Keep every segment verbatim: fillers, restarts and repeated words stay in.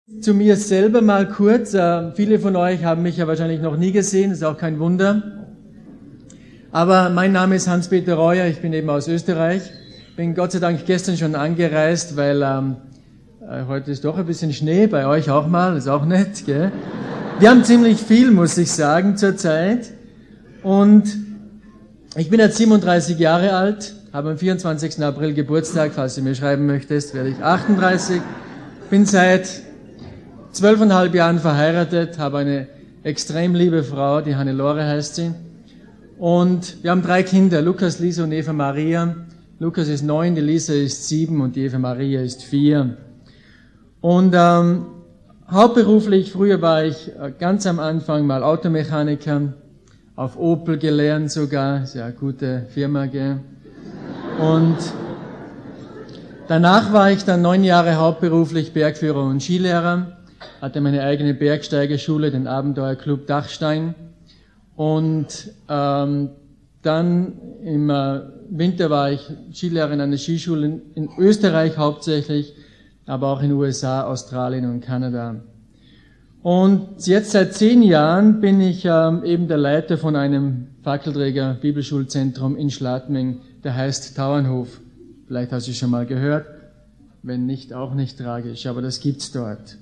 Zu mir selber mal kurz. Äh, viele von euch haben mich ja wahrscheinlich noch nie gesehen, ist auch kein Wunder. Aber mein Name ist Hans-Peter Reuer, ich bin eben aus Österreich. Bin Gott sei Dank gestern schon angereist, weil ähm, äh, heute ist doch ein bisschen Schnee, bei euch auch mal, ist auch nett, gell? Wir haben ziemlich viel, muss ich sagen, zurzeit. Und ich bin jetzt siebenunddreißig Jahre alt, habe am vierundzwanzigsten April Geburtstag, falls du mir schreiben möchtest, werde ich achtunddreißig. Bin seit zwölfeinhalb Jahren verheiratet, habe eine extrem liebe Frau, die Hannelore heißt sie. Und wir haben drei Kinder, Lukas, Lisa und Eva Maria. Lukas ist neun, die Lisa ist sieben und die Eva Maria ist vier. Und ähm, hauptberuflich, früher war ich äh, ganz am Anfang mal Automechaniker, auf Opel gelernt sogar, ist ja eine gute Firma, gell? Und danach war ich dann neun Jahre hauptberuflich Bergführer und Skilehrer, hatte meine eigene Bergsteigerschule, den Abenteuerclub Dachstein. Und ähm, dann im äh, Winter war ich Skilehrer in einer Skischule in, in Österreich hauptsächlich, aber auch in den U S A, Australien und Kanada. Und jetzt seit zehn Jahren bin ich ähm, eben der Leiter von einem Fackelträger Bibelschulzentrum in Schladming, der heißt Tauernhof. Vielleicht hast du es schon mal gehört, wenn nicht, auch nicht tragisch, aber das gibt's dort.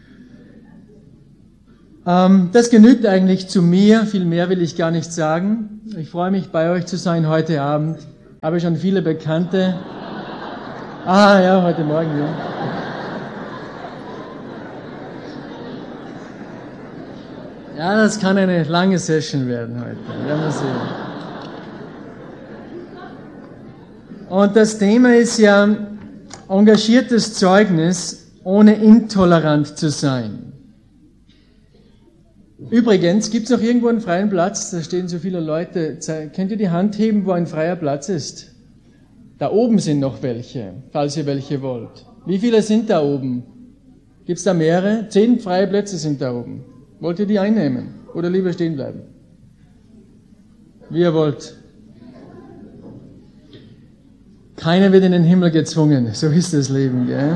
Ähm, das genügt eigentlich zu mir, viel mehr will ich gar nicht sagen. Ich freue mich, bei euch zu sein heute Abend. Habe schon viele Bekannte. Ah ja, heute Morgen, ja. Ja, das kann eine lange Session werden heute. Werden wir sehen. Und das Thema ist ja engagiertes Zeugnis, ohne intolerant zu sein. Übrigens, gibt es noch irgendwo einen freien Platz? Da stehen so viele Leute. Könnt ihr die Hand heben, wo ein freier Platz ist? Da oben sind noch welche, falls ihr welche wollt. Wie viele sind da oben? Gibt es da mehrere? Zehn freie Plätze sind da oben. Wollt ihr die einnehmen? Oder lieber stehen bleiben? Wie ihr wollt. Keiner wird in den Himmel gezwungen. So ist das Leben, gell?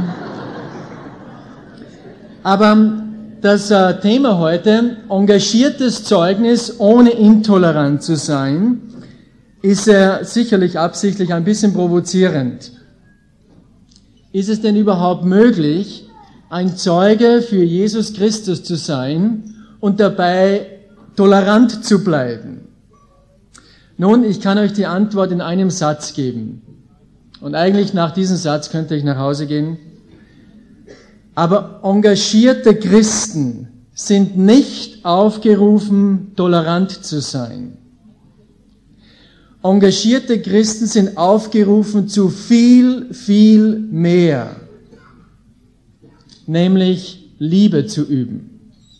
Aber das äh, Thema heute, engagiertes Zeugnis, ohne intolerant zu sein, ist äh, sicherlich absichtlich ein bisschen provozierend. Ist es denn überhaupt möglich, ein Zeuge für Jesus Christus zu sein und dabei tolerant zu bleiben? Nun, ich kann euch die Antwort in einem Satz geben. Und eigentlich nach diesem Satz könnte ich nach Hause gehen. Aber engagierte Christen sind nicht aufgerufen, tolerant zu sein. Engagierte Christen sind aufgerufen zu viel, viel mehr. Nämlich Liebe zu üben.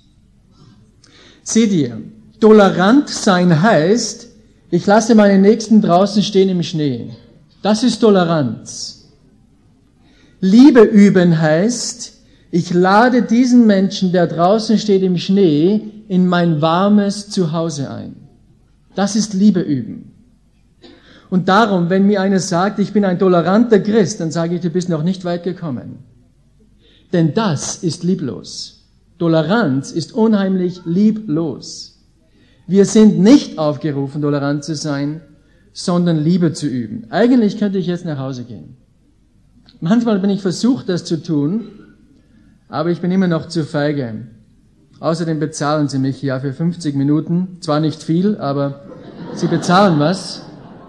Seht ihr, tolerant sein heißt, ich lasse meine Nächsten draußen stehen im Schnee. Das ist Toleranz. Liebe üben heißt, ich lade diesen Menschen, der draußen steht im Schnee, in mein warmes Zuhause ein. Das ist Liebe üben. Und darum, wenn mir einer sagt, ich bin ein toleranter Christ, dann sage ich, du bist noch nicht weit gekommen. Denn das ist lieblos. Toleranz ist unheimlich lieblos. Wir sind nicht aufgerufen, tolerant zu sein, sondern Liebe zu üben. Eigentlich könnte ich jetzt nach Hause gehen. Manchmal bin ich versucht, das zu tun, aber ich bin immer noch zu feige. Außerdem bezahlen sie mich ja für fünfzig Minuten. Zwar nicht viel, aber sie bezahlen was.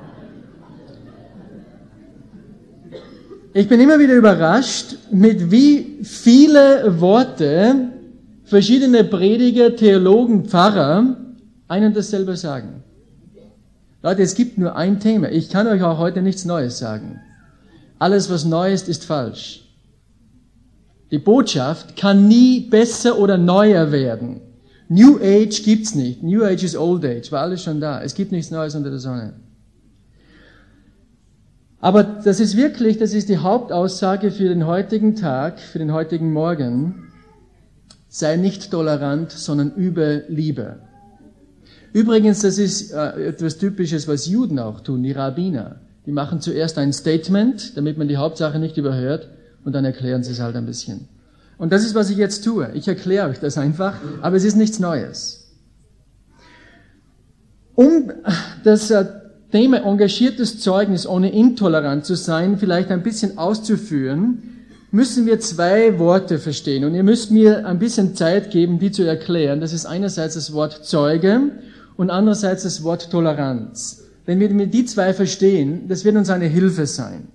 Ich bin immer wieder überrascht, mit wie viele Worte verschiedene Prediger, Theologen, Pfarrer ein und dasselbe sagen. Leute, es gibt nur ein Thema. Ich kann euch auch heute nichts Neues sagen. Alles, was neu ist, ist falsch. Die Botschaft kann nie besser oder neuer werden. New Age gibt's nicht. New Age ist Old Age. War alles schon da. Es gibt nichts Neues unter der Sonne. Aber das ist wirklich, das ist die Hauptaussage für den heutigen Tag, für den heutigen Morgen. Sei nicht tolerant, sondern übe Liebe. Übrigens, das ist äh, etwas Typisches, was Juden auch tun, die Rabbiner. Die machen zuerst ein Statement, damit man die Hauptsache nicht überhört, und dann erklären sie es halt ein bisschen. Und das ist, was ich jetzt tue. Ich erkläre euch das einfach, aber es ist nichts Neues. Um das Thema engagiertes Zeugnis ohne intolerant zu sein vielleicht ein bisschen auszuführen, müssen wir zwei Worte verstehen. Und ihr müsst mir ein bisschen Zeit geben, die zu erklären. Das ist einerseits das Wort Zeuge und andererseits das Wort Toleranz. Wenn wir die zwei verstehen, das wird uns eine Hilfe sein.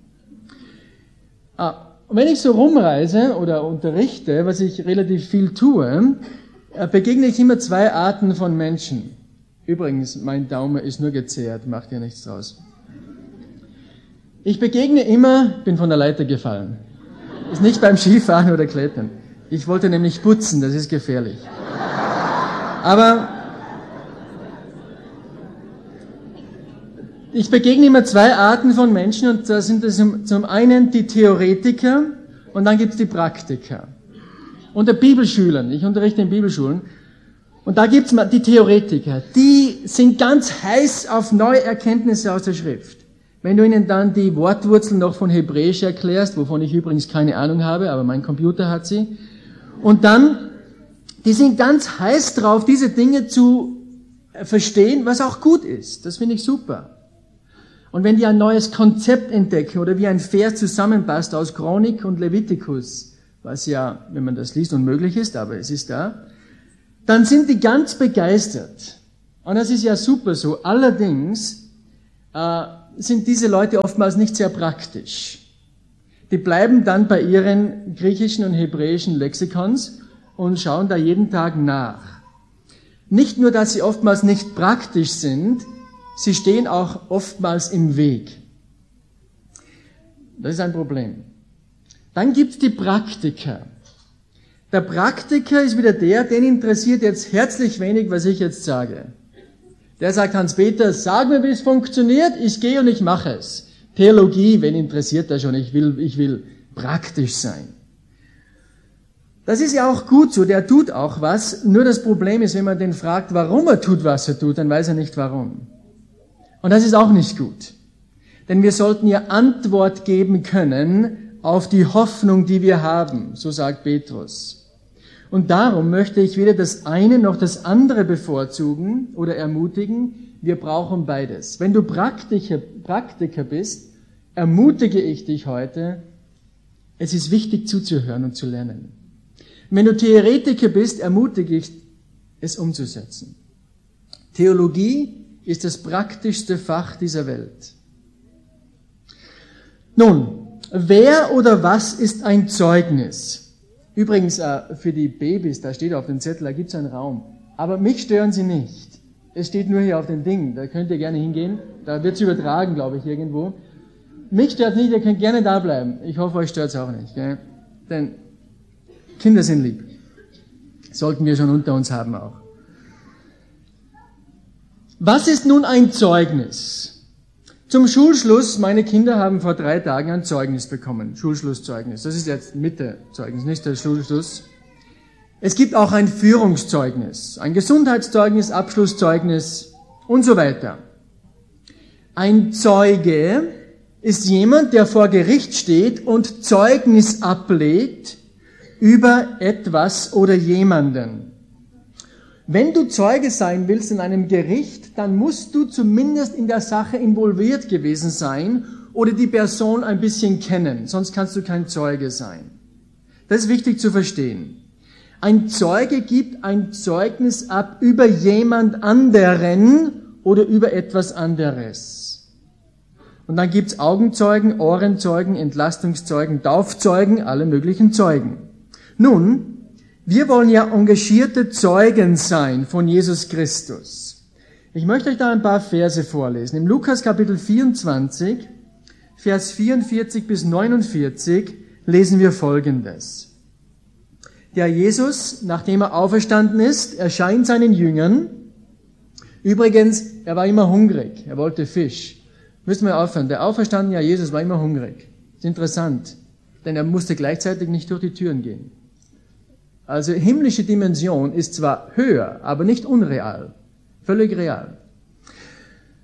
Und wenn ich so rumreise oder unterrichte, was ich relativ viel tue, begegne ich immer zwei Arten von Menschen. Übrigens, mein Daumen ist nur gezehrt, macht ja nichts draus. Ich begegne immer, bin von der Leiter gefallen. Ist nicht beim Skifahren oder Klettern. Ich wollte nämlich putzen, das ist gefährlich. Aber ich begegne immer zwei Arten von Menschen und da sind es zum einen die Theoretiker und dann gibt es die Praktiker. Unter Bibelschülern, ich unterrichte in Bibelschulen, und da gibt es die Theoretiker, die sind ganz heiß auf neue Erkenntnisse aus der Schrift. Wenn du ihnen dann die Wortwurzeln noch von Hebräisch erklärst, wovon ich übrigens keine Ahnung habe, aber mein Computer hat sie, und dann, die sind ganz heiß drauf, diese Dinge zu verstehen, was auch gut ist. Das finde ich super. Und wenn die ein neues Konzept entdecken oder wie ein Vers zusammenpasst aus Chronik und Levitikus, was ja, wenn man das liest, unmöglich ist, aber es ist da, dann sind die ganz begeistert. Und das ist ja super so. Allerdings äh, sind diese Leute oftmals nicht sehr praktisch. Die bleiben dann bei ihren griechischen und hebräischen Lexikons und schauen da jeden Tag nach. Nicht nur, dass sie oftmals nicht praktisch sind, sie stehen auch oftmals im Weg. Das ist ein Problem. Dann gibt's die Praktiker. Der Praktiker ist wieder der, den interessiert jetzt herzlich wenig, was ich jetzt sage. Der sagt, Hans-Peter, sag mir, wie es funktioniert, ich gehe und ich mache es. Theologie, wen interessiert das schon? Ich will, ich will praktisch sein. Das ist ja auch gut so, der tut auch was. Nur das Problem ist, wenn man den fragt, warum er tut, was er tut, dann weiß er nicht warum. Und das ist auch nicht gut. Denn wir sollten ja Antwort geben können auf die Hoffnung, die wir haben, so sagt Petrus. Und darum möchte ich weder das eine noch das andere bevorzugen oder ermutigen. Wir brauchen beides. Wenn du Praktiker, Praktiker bist, ermutige ich dich heute, es ist wichtig zuzuhören und zu lernen. Wenn du Theoretiker bist, ermutige ich, es umzusetzen. Theologie ist das praktischste Fach dieser Welt. Nun, wer oder was ist ein Zeugnis? Übrigens, äh, für die Babys, da steht auf dem Zettel, da gibt es einen Raum. Aber mich stören sie nicht. Es steht nur hier auf dem Ding, da könnt ihr gerne hingehen. Da wird es übertragen, glaube ich, irgendwo. Mich stört nicht, ihr könnt gerne da bleiben. Ich hoffe, euch stört es auch nicht. Gell? Denn Kinder sind lieb. Sollten wir schon unter uns haben auch. Was ist nun ein Zeugnis? Zum Schulschluss, meine Kinder haben vor drei Tagen ein Zeugnis bekommen. Schulschlusszeugnis. Das ist jetzt Mitte-Zeugnis, nicht der Schulschluss. Es gibt auch ein Führungszeugnis, ein Gesundheitszeugnis, Abschlusszeugnis und so weiter. Ein Zeuge ist jemand, der vor Gericht steht und Zeugnis ablegt über etwas oder jemanden. Wenn du Zeuge sein willst in einem Gericht, dann musst du zumindest in der Sache involviert gewesen sein oder die Person ein bisschen kennen, sonst kannst du kein Zeuge sein. Das ist wichtig zu verstehen. Ein Zeuge gibt ein Zeugnis ab über jemand anderen oder über etwas anderes. Und dann gibt's Augenzeugen, Ohrenzeugen, Entlastungszeugen, Taufzeugen, alle möglichen Zeugen. Nun, wir wollen ja engagierte Zeugen sein von Jesus Christus. Ich möchte euch da ein paar Verse vorlesen. Im Lukas Kapitel vierundzwanzig, Vers vierundvierzig bis neunundvierzig lesen wir Folgendes. Der Jesus, nachdem er auferstanden ist, erscheint seinen Jüngern. Übrigens, er war immer hungrig. Er wollte Fisch. Müssen wir aufhören. Der auferstandene Jesus war immer hungrig. Das ist interessant, denn er musste gleichzeitig nicht durch die Türen gehen. Also himmlische Dimension ist zwar höher, aber nicht unreal. Völlig real.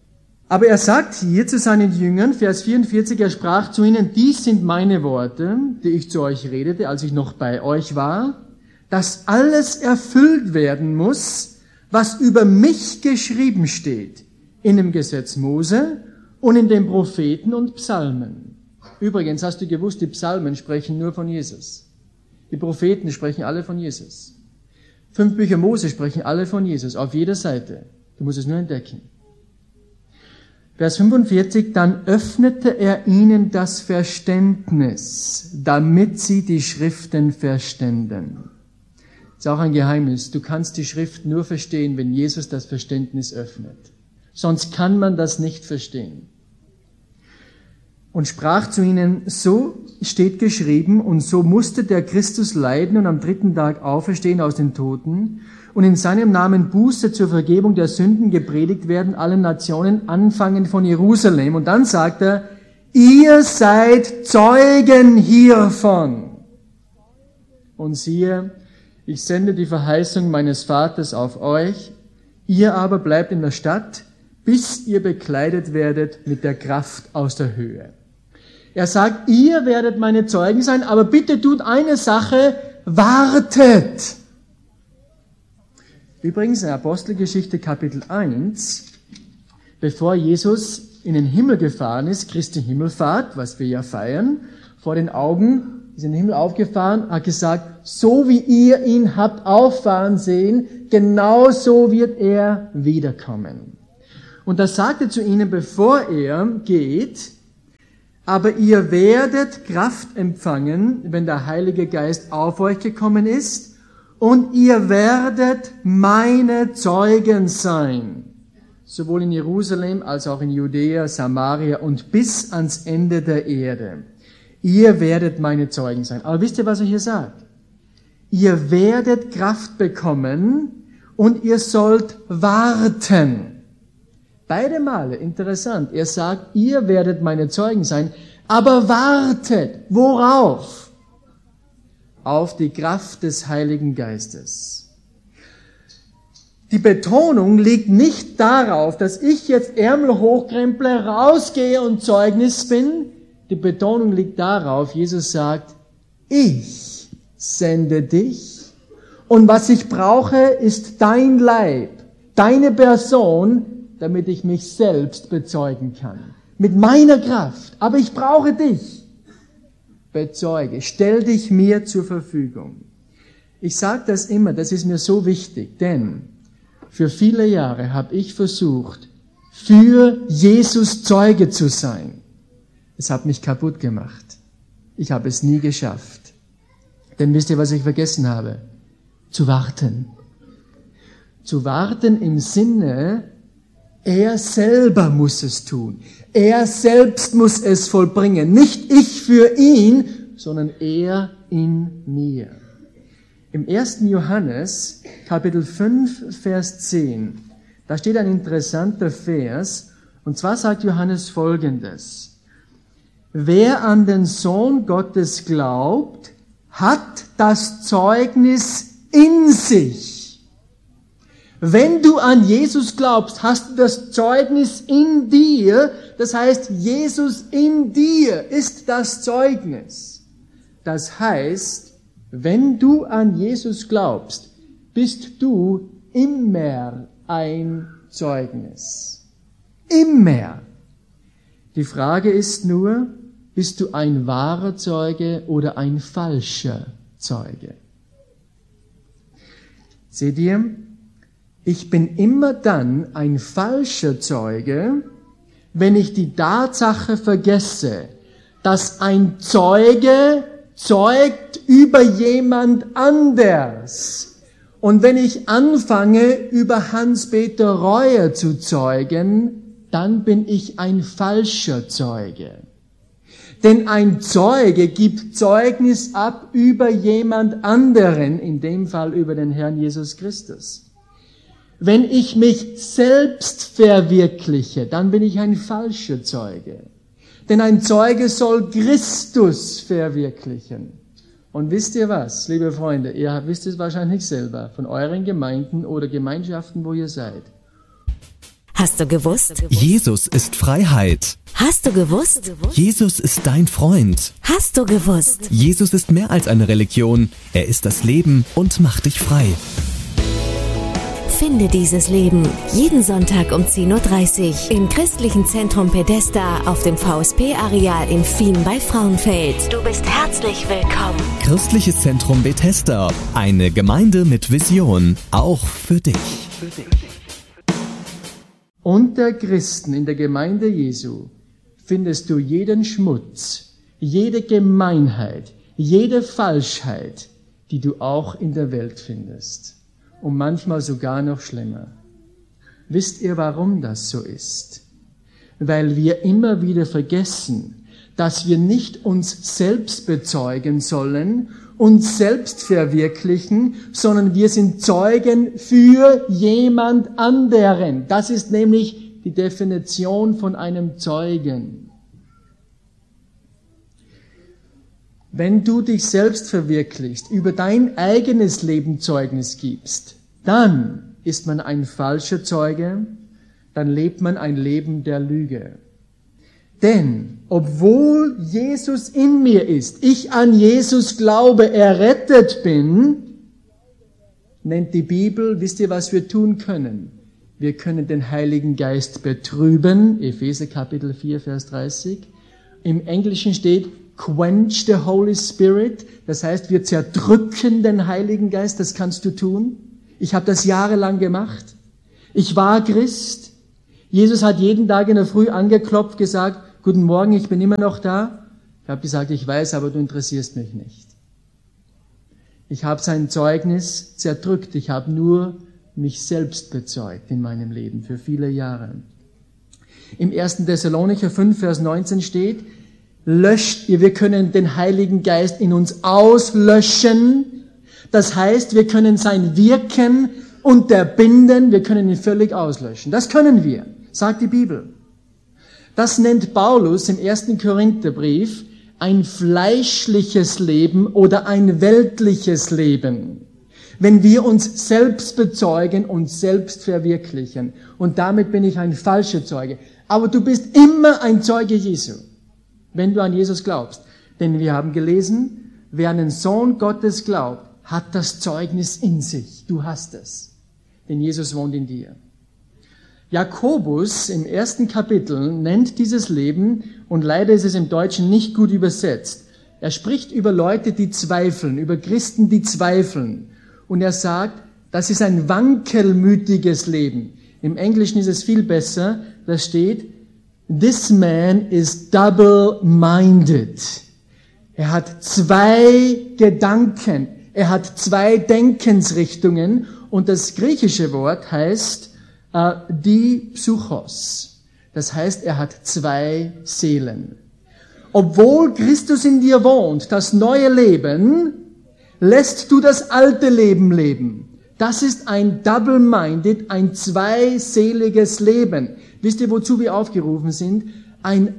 Aber er sagt hier zu seinen Jüngern, Vers vierundvierzig, er sprach zu ihnen, dies sind meine Worte, die ich zu euch redete, als ich noch bei euch war, dass alles erfüllt werden muss, was über mich geschrieben steht, in dem Gesetz Mose und in den Propheten und Psalmen. Übrigens, hast du gewusst, die Psalmen sprechen nur von Jesus. Die Propheten sprechen alle von Jesus. Fünf Bücher Mose sprechen alle von Jesus, auf jeder Seite. Du musst es nur entdecken. Vers fünfundvierzig, dann öffnete er ihnen das Verständnis, damit sie die Schriften verständen. Das ist auch ein Geheimnis. Du kannst die Schrift nur verstehen, wenn Jesus das Verständnis öffnet. Sonst kann man das nicht verstehen. Und sprach zu ihnen, so steht geschrieben, und so musste der Christus leiden und am dritten Tag auferstehen aus den Toten und in seinem Namen Buße zur Vergebung der Sünden gepredigt werden, allen Nationen, anfangend von Jerusalem. Und dann sagt er, ihr seid Zeugen hiervon. Und siehe, ich sende die Verheißung meines Vaters auf euch, ihr aber bleibt in der Stadt, bis ihr bekleidet werdet mit der Kraft aus der Höhe. Er sagt, ihr werdet meine Zeugen sein, aber bitte tut eine Sache, wartet. Übrigens in Apostelgeschichte Kapitel eins, bevor Jesus in den Himmel gefahren ist, Christi Himmelfahrt, was wir ja feiern, vor den Augen, ist in den Himmel aufgefahren, hat gesagt, so wie ihr ihn habt auffahren sehen, genau so wird er wiederkommen. Und das sagte er zu ihnen, bevor er geht, aber ihr werdet Kraft empfangen, wenn der Heilige Geist auf euch gekommen ist, und ihr werdet meine Zeugen sein, sowohl in Jerusalem als auch in Judäa, Samaria und bis ans Ende der Erde. Ihr werdet meine Zeugen sein. Aber wisst ihr, was er hier sagt? Ihr werdet Kraft bekommen und ihr sollt warten. Beide Male, interessant. Er sagt, ihr werdet meine Zeugen sein, aber wartet. Worauf? Auf die Kraft des Heiligen Geistes. Die Betonung liegt nicht darauf, dass ich jetzt Ärmel hochkremple, rausgehe und Zeugnis bin. Die Betonung liegt darauf, Jesus sagt, ich sende dich und was ich brauche, ist dein Leib, deine Person, damit ich mich selbst bezeugen kann. Mit meiner Kraft. Aber ich brauche dich. Bezeuge. Stell dich mir zur Verfügung. Ich sage das immer, das ist mir so wichtig, denn für viele Jahre habe ich versucht, für Jesus Zeuge zu sein. Es hat mich kaputt gemacht. Ich habe es nie geschafft. Denn wisst ihr, was ich vergessen habe? Zu warten. Zu warten im Sinne, er selber muss es tun. Er selbst muss es vollbringen. Nicht ich für ihn, sondern er in mir. Im ersten Johannes, Kapitel fünf, Vers zehn, da steht ein interessanter Vers, und zwar sagt Johannes Folgendes. Wer an den Sohn Gottes glaubt, hat das Zeugnis in sich. Wenn du an Jesus glaubst, hast du das Zeugnis in dir. Das heißt, Jesus in dir ist das Zeugnis. Das heißt, wenn du an Jesus glaubst, bist du immer ein Zeugnis. Immer. Die Frage ist nur, bist du ein wahrer Zeuge oder ein falscher Zeuge? Seht ihr? Ich bin immer dann ein falscher Zeuge, wenn ich die Tatsache vergesse, dass ein Zeuge zeugt über jemand anders. Und wenn ich anfange, über Hans-Peter Reuer zu zeugen, dann bin ich ein falscher Zeuge. Denn ein Zeuge gibt Zeugnis ab über jemand anderen, in dem Fall über den Herrn Jesus Christus. Wenn ich mich selbst verwirkliche, dann bin ich ein falscher Zeuge. Denn ein Zeuge soll Christus verwirklichen. Und wisst ihr was, liebe Freunde, ihr wisst es wahrscheinlich selber, von euren Gemeinden oder Gemeinschaften, wo ihr seid. Hast du gewusst? Jesus ist Freiheit. Hast du gewusst? Jesus ist dein Freund. Hast du gewusst? Jesus ist mehr als eine Religion. Er ist das Leben und macht dich frei. Finde dieses Leben jeden Sonntag um zehn Uhr dreißig im Christlichen Zentrum Bethesda auf dem V S P-Areal in Fien bei Frauenfeld. Du bist herzlich willkommen. Christliches Zentrum Bethesda. Eine Gemeinde mit Vision. Auch für dich. Für dich. Unter Christen in der Gemeinde Jesu findest du jeden Schmutz, jede Gemeinheit, jede Falschheit, die du auch in der Welt findest. Und manchmal sogar noch schlimmer. Wisst ihr, warum das so ist? Weil wir immer wieder vergessen, dass wir nicht uns selbst bezeugen sollen, uns selbst verwirklichen, sondern wir sind Zeugen für jemand anderen. Das ist nämlich die Definition von einem Zeugen. Wenn du dich selbst verwirklichst, über dein eigenes Leben Zeugnis gibst, dann ist man ein falscher Zeuge, dann lebt man ein Leben der Lüge. Denn obwohl Jesus in mir ist, ich an Jesus glaube, errettet bin, nennt die Bibel, wisst ihr, was wir tun können? Wir können den Heiligen Geist betrüben, Epheser Kapitel vier, Vers dreißig. Im Englischen steht, quench the Holy Spirit, das heißt, wir zerdrücken den Heiligen Geist, das kannst du tun. Ich habe das jahrelang gemacht. Ich war Christ. Jesus hat jeden Tag in der Früh angeklopft, gesagt, guten Morgen, ich bin immer noch da. Ich habe gesagt, ich weiß, aber du interessierst mich nicht. Ich habe sein Zeugnis zerdrückt. Ich habe nur mich selbst bezeugt in meinem Leben für viele Jahre. Im ersten Thessalonicher fünf, Vers neunzehn steht, löscht ihr, wir können den Heiligen Geist in uns auslöschen. Das heißt, wir können sein Wirken unterbinden, wir können ihn völlig auslöschen. Das können wir, sagt die Bibel. Das nennt Paulus im ersten Korintherbrief ein fleischliches Leben oder ein weltliches Leben. Wenn wir uns selbst bezeugen und selbst verwirklichen. Und damit bin ich ein falscher Zeuge. Aber du bist immer ein Zeuge Jesu, wenn du an Jesus glaubst. Denn wir haben gelesen, wer an den Sohn Gottes glaubt, hat das Zeugnis in sich. Du hast es. Denn Jesus wohnt in dir. Jakobus im ersten Kapitel nennt dieses Leben, und leider ist es im Deutschen nicht gut übersetzt. Er spricht über Leute, die zweifeln, über Christen, die zweifeln. Und er sagt, das ist ein wankelmütiges Leben. Im Englischen ist es viel besser. Da steht, this man is double-minded. Er hat zwei Gedanken. Er hat zwei Denkensrichtungen. Und das griechische Wort heißt, Uh, die Psychos. Das heißt, er hat zwei Seelen. Obwohl Christus in dir wohnt, das neue Leben, lässt du das alte Leben leben. Das ist ein double-minded, ein zweiseliges Leben. Wisst ihr, wozu wir aufgerufen sind? Ein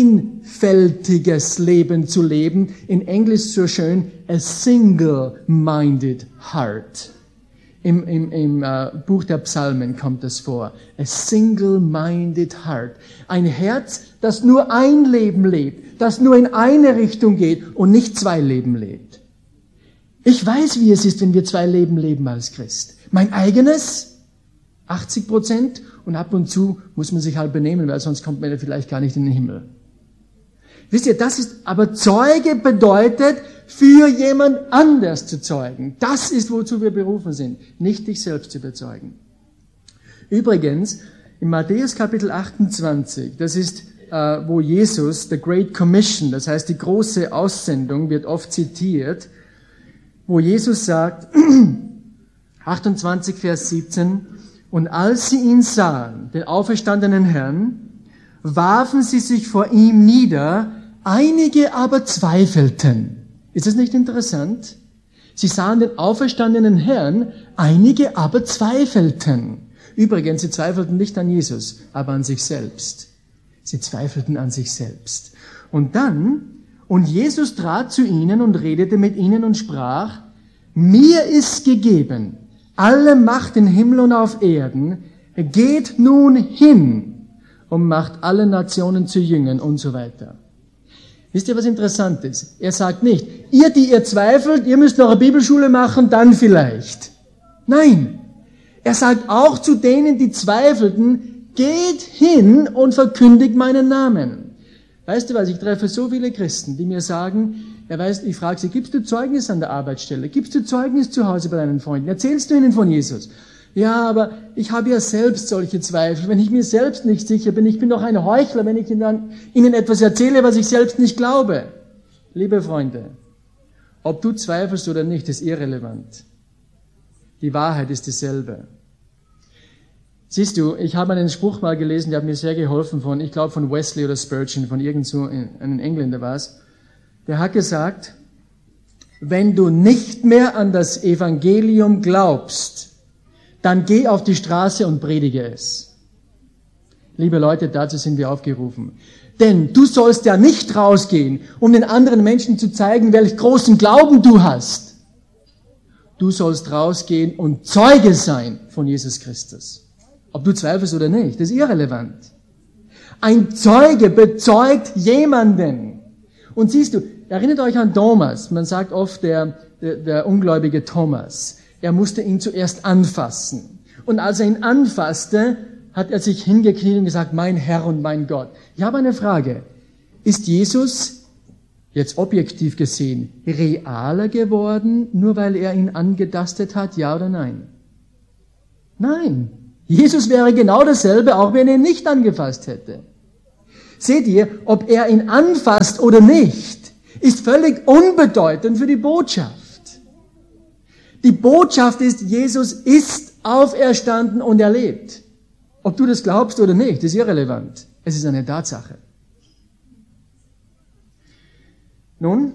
einfältiges Leben zu leben. In Englisch so schön, a single-minded heart. Im, im, im äh, Buch der Psalmen kommt das vor. A single-minded heart. Ein Herz, das nur ein Leben lebt, das nur in eine Richtung geht und nicht zwei Leben lebt. Ich weiß, wie es ist, wenn wir zwei Leben leben als Christ. Mein eigenes, achtzig Prozent, und ab und zu muss man sich halt benehmen, weil sonst kommt man ja vielleicht gar nicht in den Himmel. Wisst ihr, das ist, aber Zeuge bedeutet, für jemand anders zu zeugen. Das ist, wozu wir berufen sind, nicht dich selbst zu bezeugen. Übrigens, in Matthäus Kapitel achtundzwanzig, das ist, äh, wo Jesus, the Great Commission, das heißt die große Aussendung, wird oft zitiert, wo Jesus sagt, achtundzwanzig, Vers siebzehn, und als sie ihn sahen, den auferstandenen Herrn, warfen sie sich vor ihm nieder, einige aber zweifelten. Ist das nicht interessant? Sie sahen den auferstandenen Herrn, einige aber zweifelten. Übrigens, sie zweifelten nicht an Jesus, aber an sich selbst. Sie zweifelten an sich selbst. Und dann, und Jesus trat zu ihnen und redete mit ihnen und sprach, mir ist gegeben alle Macht im Himmel und auf Erden. Geht nun hin und macht alle Nationen zu Jüngern und so weiter. Wisst ihr, was interessant ist? Er sagt nicht, ihr, die ihr zweifelt, ihr müsst noch eine Bibelschule machen, dann vielleicht. Nein, er sagt auch zu denen, die zweifelten, geht hin und verkündigt meinen Namen. Weißt du was, ich treffe so viele Christen, die mir sagen, er weiß, ich frage sie, gibst du Zeugnis an der Arbeitsstelle? Gibst du Zeugnis zu Hause bei deinen Freunden? Erzählst du ihnen von Jesus? Ja, aber ich habe ja selbst solche Zweifel. Wenn ich mir selbst nicht sicher bin, ich bin doch ein Heuchler, wenn ich ihnen, ihnen etwas erzähle, was ich selbst nicht glaube. Liebe Freunde, ob du zweifelst oder nicht, ist irrelevant. Die Wahrheit ist dieselbe. Siehst du, ich habe einen Spruch mal gelesen, der hat mir sehr geholfen von, ich glaube von Wesley oder Spurgeon, von irgend so einem Engländer war es. Der hat gesagt, wenn du nicht mehr an das Evangelium glaubst, dann geh auf die Straße und predige es. Liebe Leute, dazu sind wir aufgerufen. Denn du sollst ja nicht rausgehen, um den anderen Menschen zu zeigen, welch großen Glauben du hast. Du sollst rausgehen und Zeuge sein von Jesus Christus. Ob du zweifelst oder nicht, das ist irrelevant. Ein Zeuge bezeugt jemanden. Und siehst du, erinnert euch an Thomas. Man sagt oft der, der, der ungläubige Thomas. Er musste ihn zuerst anfassen. Und als er ihn anfasste, hat er sich hingekniet und gesagt, mein Herr und mein Gott. Ich habe eine Frage. Ist Jesus, jetzt objektiv gesehen, realer geworden, nur weil er ihn angetastet hat, ja oder nein? Nein. Jesus wäre genau dasselbe, auch wenn er ihn nicht angefasst hätte. Seht ihr, ob er ihn anfasst oder nicht, ist völlig unbedeutend für die Botschaft. Die Botschaft ist, Jesus ist auferstanden und er lebt. Ob du das glaubst oder nicht, ist irrelevant. Es ist eine Tatsache. Nun,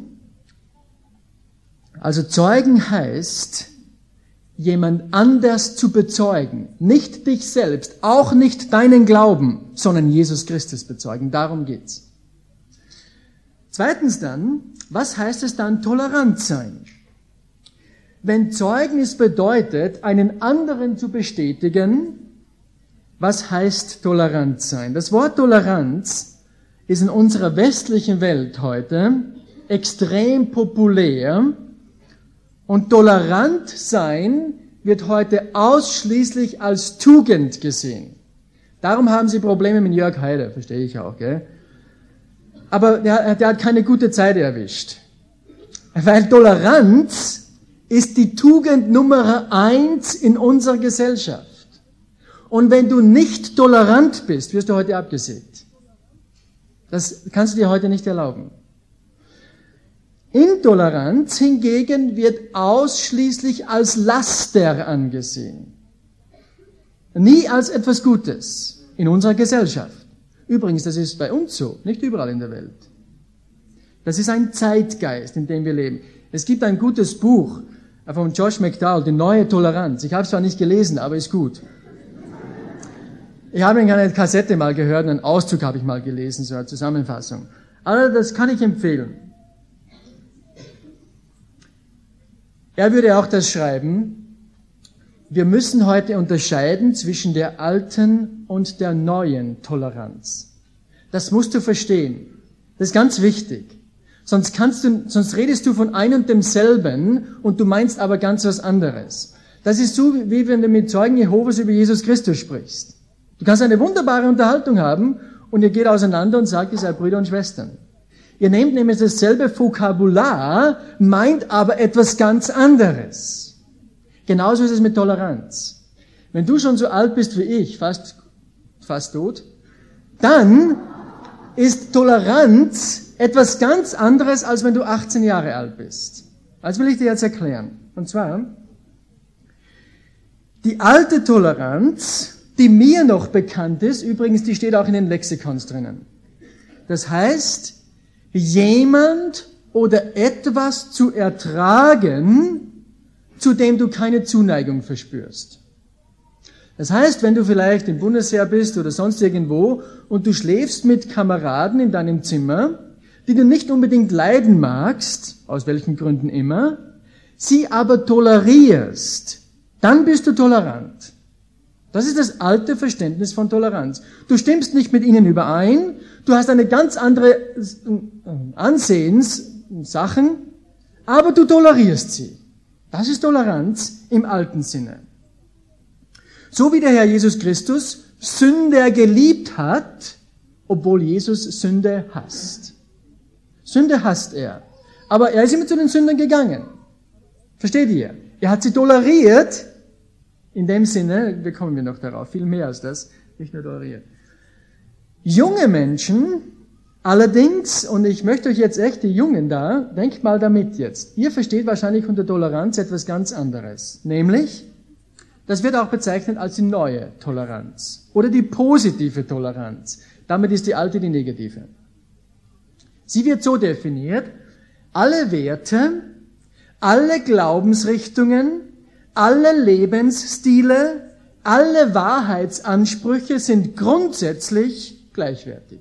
also Zeugen heißt, jemand anders zu bezeugen. Nicht dich selbst, auch nicht deinen Glauben, sondern Jesus Christus bezeugen. Darum geht's. Zweitens dann, was heißt es dann, tolerant sein? Wenn Zeugnis bedeutet, einen anderen zu bestätigen, was heißt tolerant sein? Das Wort Toleranz ist in unserer westlichen Welt heute extrem populär und tolerant sein wird heute ausschließlich als Tugend gesehen. Darum haben sie Probleme mit Jörg Haider, verstehe ich auch, gell? Aber der, der hat keine gute Zeit erwischt. Weil Toleranz ist die Tugend Nummer eins in unserer Gesellschaft. Und wenn du nicht tolerant bist, wirst du heute abgesägt. Das kannst du dir heute nicht erlauben. Intoleranz hingegen wird ausschließlich als Laster angesehen. Nie als etwas Gutes in unserer Gesellschaft. Übrigens, das ist bei uns so, nicht überall in der Welt. Das ist ein Zeitgeist, in dem wir leben. Es gibt ein gutes Buch von Josh McDowell, die neue Toleranz. Ich habe es zwar nicht gelesen, aber ist gut. Ich habe in einer Kassette mal gehört, einen Auszug habe ich mal gelesen, so eine Zusammenfassung. Aber das kann ich empfehlen. Er würde auch das schreiben, wir müssen heute unterscheiden zwischen der alten und der neuen Toleranz. Das musst du verstehen. Das ist ganz wichtig. Sonst kannst du, sonst redest du von einem und demselben und du meinst aber ganz was anderes. Das ist so, wie wenn du mit Zeugen Jehovas über Jesus Christus sprichst. Du kannst eine wunderbare Unterhaltung haben und ihr geht auseinander und sagt, ihr seid Brüder und Schwestern. Ihr nehmt nämlich dasselbe Vokabular, meint aber etwas ganz anderes. Genauso ist es mit Toleranz. Wenn du schon so alt bist wie ich, fast, fast tot, dann ist Toleranz etwas ganz anderes, als wenn du achtzehn Jahre alt bist. Das will ich dir jetzt erklären. Und zwar, die alte Toleranz, die mir noch bekannt ist, übrigens, die steht auch in den Lexikons drinnen. Das heißt, jemand oder etwas zu ertragen, zu dem du keine Zuneigung verspürst. Das heißt, wenn du vielleicht im Bundesheer bist oder sonst irgendwo und du schläfst mit Kameraden in deinem Zimmer, die du nicht unbedingt leiden magst, aus welchen Gründen immer, sie aber tolerierst, dann bist du tolerant. Das ist das alte Verständnis von Toleranz. Du stimmst nicht mit ihnen überein, du hast eine ganz andere Ansehenssachen, aber du tolerierst sie. Das ist Toleranz im alten Sinne. So wie der Herr Jesus Christus Sünder geliebt hat, obwohl Jesus Sünde hasst. Sünde hasst er. Aber er ist immer zu den Sündern gegangen. Versteht ihr? Er hat sie toleriert. In dem Sinne, wir kommen wir noch darauf, viel mehr als das, nicht nur toleriert. Junge Menschen, allerdings, und ich möchte euch jetzt echt, die Jungen da, denkt mal damit jetzt. Ihr versteht wahrscheinlich unter Toleranz etwas ganz anderes. Nämlich, das wird auch bezeichnet als die neue Toleranz oder die positive Toleranz. Damit ist die alte die negative. Sie wird so definiert, alle Werte, alle Glaubensrichtungen, alle Lebensstile, alle Wahrheitsansprüche sind grundsätzlich gleichwertig.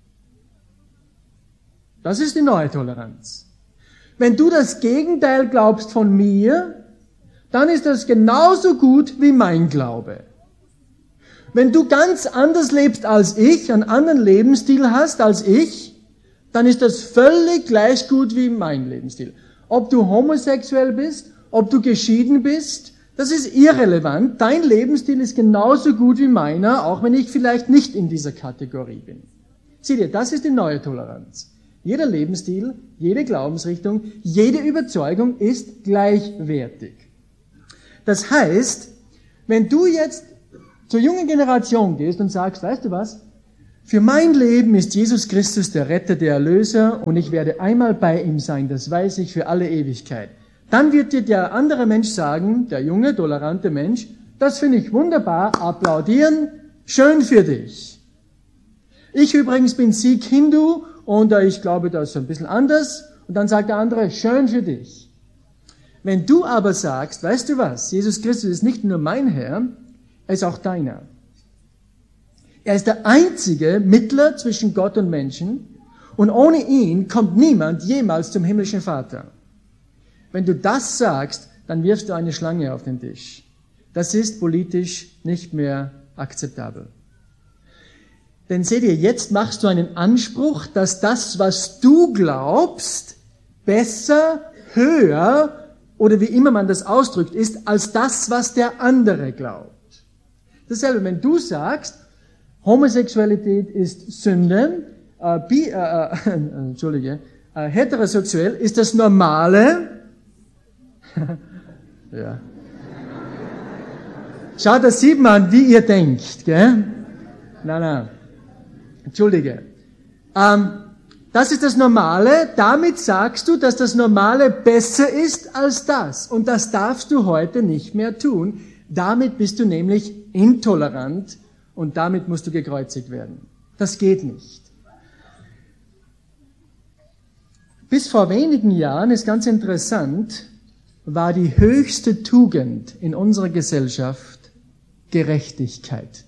Das ist die neue Toleranz. Wenn du das Gegenteil glaubst von mir, dann ist das genauso gut wie mein Glaube. Wenn du ganz anders lebst als ich, einen anderen Lebensstil hast als ich, dann ist das völlig gleich gut wie mein Lebensstil. Ob du homosexuell bist, ob du geschieden bist, das ist irrelevant. Dein Lebensstil ist genauso gut wie meiner, auch wenn ich vielleicht nicht in dieser Kategorie bin. Sieh dir, das ist die neue Toleranz. Jeder Lebensstil, jede Glaubensrichtung, jede Überzeugung ist gleichwertig. Das heißt, wenn du jetzt zur jungen Generation gehst und sagst, weißt du was, für mein Leben ist Jesus Christus der Retter, der Erlöser und ich werde einmal bei ihm sein, das weiß ich für alle Ewigkeit. Dann wird dir der andere Mensch sagen, der junge, tolerante Mensch, das finde ich wunderbar, applaudieren, schön für dich. Ich übrigens bin Sikh Hindu und ich glaube, das ist ein bisschen anders. Und dann sagt der andere, schön für dich. Wenn du aber sagst, weißt du was, Jesus Christus ist nicht nur mein Herr, er ist auch deiner. Er ist der einzige Mittler zwischen Gott und Menschen und ohne ihn kommt niemand jemals zum himmlischen Vater. Wenn du das sagst, dann wirfst du eine Schlange auf den Tisch. Das ist politisch nicht mehr akzeptabel. Denn seht ihr, jetzt machst du einen Anspruch, dass das, was du glaubst, besser, höher oder wie immer man das ausdrückt, ist als das, was der andere glaubt. Dasselbe, wenn du sagst, Homosexualität ist Sünde, äh, bi, äh, äh, Entschuldige, äh, heterosexuell ist das Normale. Ja. Schaut, das sieht man, wie ihr denkt, gell? Nein, nein. Entschuldige. Ähm, das ist das Normale. Damit sagst du, dass das Normale besser ist als das. Und das darfst du heute nicht mehr tun. Damit bist du nämlich intolerant und damit musst du gekreuzigt werden. Das geht nicht. Bis vor wenigen Jahren, ist ganz interessant, war die höchste Tugend in unserer Gesellschaft Gerechtigkeit.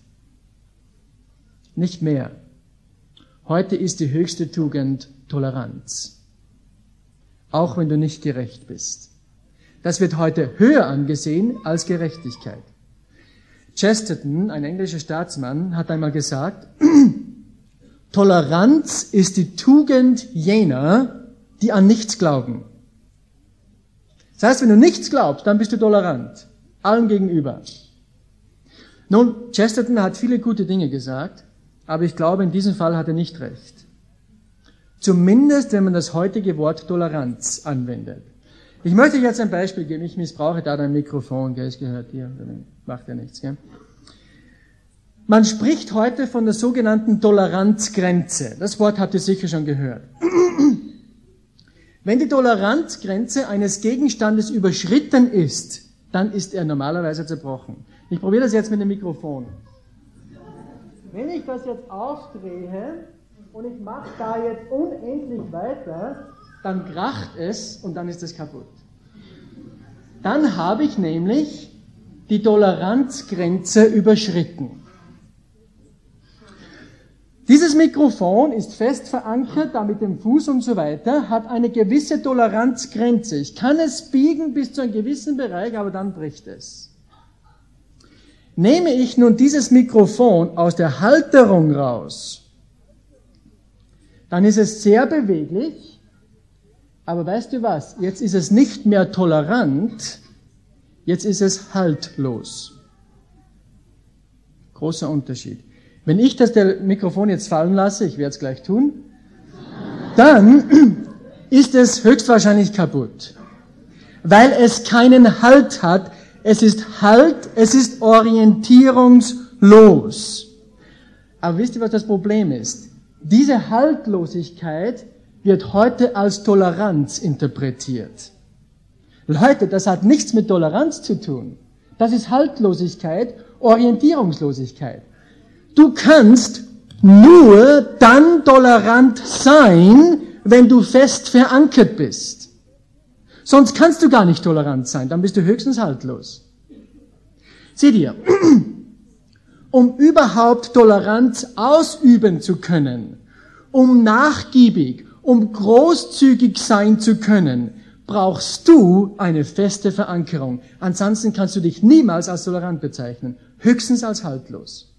Nicht mehr. Heute ist die höchste Tugend Toleranz. Auch wenn du nicht gerecht bist. Das wird heute höher angesehen als Gerechtigkeit. Chesterton, ein englischer Staatsmann, hat einmal gesagt, Toleranz ist die Tugend jener, die an nichts glauben. Das heißt, wenn du nichts glaubst, dann bist du tolerant. Allen gegenüber. Nun, Chesterton hat viele gute Dinge gesagt, aber ich glaube, in diesem Fall hat er nicht recht. Zumindest, wenn man das heutige Wort Toleranz anwendet. Ich möchte jetzt ein Beispiel geben. Ich missbrauche da dein Mikrofon, gell? Es gehört dir. Macht ja nichts, gell? Man spricht heute von der sogenannten Toleranzgrenze. Das Wort habt ihr sicher schon gehört. Wenn die Toleranzgrenze eines Gegenstandes überschritten ist, dann ist er normalerweise zerbrochen. Ich probiere das jetzt mit dem Mikrofon. Wenn ich das jetzt aufdrehe und ich mache da jetzt unendlich weiter, dann kracht es und dann ist es kaputt. Dann habe ich nämlich die Toleranzgrenze überschritten. Dieses Mikrofon ist fest verankert, da mit dem Fuß und so weiter, hat eine gewisse Toleranzgrenze. Ich kann es biegen bis zu einem gewissen Bereich, aber dann bricht es. Nehme ich nun dieses Mikrofon aus der Halterung raus, dann ist es sehr beweglich, aber weißt du was? Jetzt ist es nicht mehr tolerant, jetzt ist es haltlos. Großer Unterschied. Wenn ich das der Mikrofon jetzt fallen lasse, ich werde es gleich tun, dann ist es höchstwahrscheinlich kaputt, weil es keinen Halt hat. Es ist Halt, es ist orientierungslos. Aber wisst ihr, was das Problem ist? Diese Haltlosigkeit wird heute als Toleranz interpretiert. Leute, das hat nichts mit Toleranz zu tun. Das ist Haltlosigkeit, Orientierungslosigkeit. Du kannst nur dann tolerant sein, wenn du fest verankert bist. Sonst kannst du gar nicht tolerant sein, dann bist du höchstens haltlos. Seht ihr, um überhaupt Toleranz ausüben zu können, um nachgiebig, um großzügig sein zu können, brauchst du eine feste Verankerung. Ansonsten kannst du dich niemals als tolerant bezeichnen, höchstens als haltlos.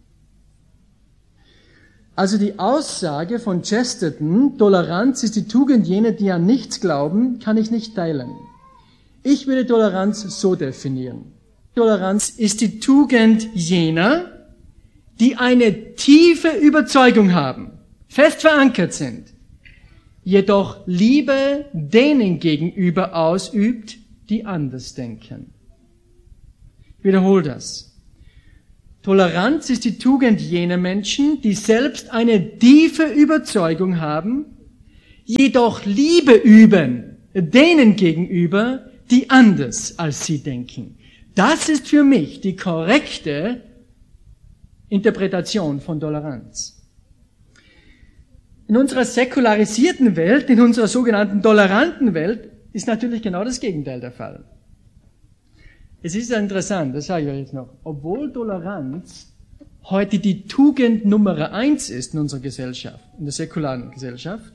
Also die Aussage von Chesterton, Toleranz ist die Tugend jener, die an nichts glauben, kann ich nicht teilen. Ich würde Toleranz so definieren. Toleranz ist die Tugend jener, die eine tiefe Überzeugung haben, fest verankert sind, jedoch Liebe denen gegenüber ausübt, die anders denken. Ich wiederhole das. Toleranz ist die Tugend jener Menschen, die selbst eine tiefe Überzeugung haben, jedoch Liebe üben denen gegenüber, die anders als sie denken. Das ist für mich die korrekte Interpretation von Toleranz. In unserer säkularisierten Welt, in unserer sogenannten toleranten Welt, ist natürlich genau das Gegenteil der Fall. Es ist ja interessant, das sage ich euch jetzt noch, obwohl Toleranz heute die Tugend Nummer eins ist in unserer Gesellschaft, in der säkularen Gesellschaft,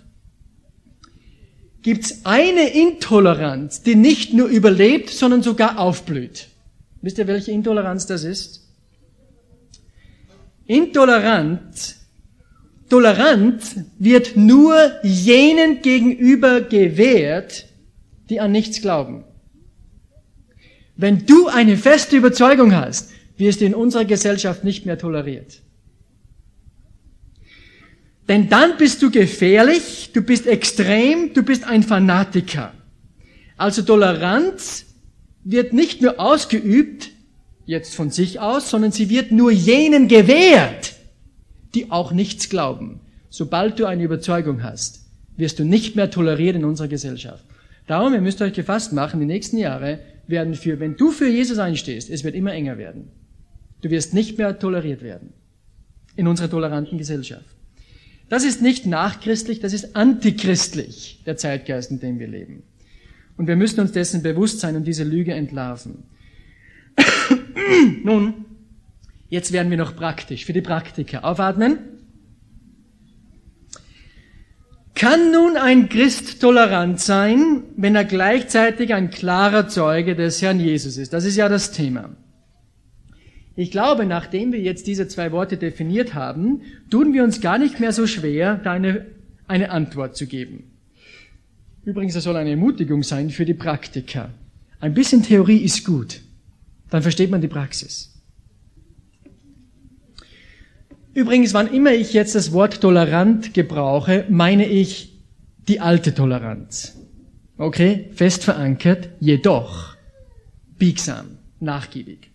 gibt es eine Intoleranz, die nicht nur überlebt, sondern sogar aufblüht. Wisst ihr, welche Intoleranz das ist? Intolerant, Toleranz wird nur jenen gegenüber gewährt, die an nichts glauben. Wenn du eine feste Überzeugung hast, wirst du in unserer Gesellschaft nicht mehr toleriert. Denn dann bist du gefährlich, du bist extrem, du bist ein Fanatiker. Also Toleranz wird nicht nur ausgeübt, jetzt von sich aus, sondern sie wird nur jenen gewährt, die auch nichts glauben. Sobald du eine Überzeugung hast, wirst du nicht mehr toleriert in unserer Gesellschaft. Darum, ihr müsst euch gefasst machen, die nächsten Jahre werden für, wenn du für Jesus einstehst, es wird immer enger werden. Du wirst nicht mehr toleriert werden in unserer toleranten Gesellschaft. Das ist nicht nachchristlich, das ist antichristlich, der Zeitgeist, in dem wir leben. Und wir müssen uns dessen bewusst sein und diese Lüge entlarven. Nun, jetzt werden wir noch praktisch, für die Praktiker. Aufatmen. Kann nun ein Christ tolerant sein, wenn er gleichzeitig ein klarer Zeuge des Herrn Jesus ist? Das ist ja das Thema. Ich glaube, nachdem wir jetzt diese zwei Worte definiert haben, tun wir uns gar nicht mehr so schwer, da eine, eine Antwort zu geben. Übrigens, das soll eine Ermutigung sein für die Praktiker. Ein bisschen Theorie ist gut, dann versteht man die Praxis. Übrigens, wann immer ich jetzt das Wort tolerant gebrauche, meine ich die alte Toleranz. Okay? Fest verankert, jedoch biegsam, nachgiebig.